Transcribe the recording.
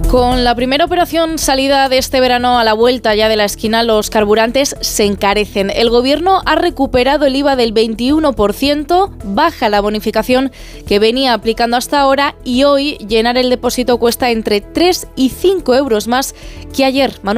Con la primera operación salida de este verano a la vuelta ya de la esquina, los carburantes se encarecen. El Gobierno ha recuperado el IVA del 21%, baja la bonificación que venía aplicando hasta ahora y hoy llenar el depósito cuesta entre 3 y 5 euros más que ayer. Manuel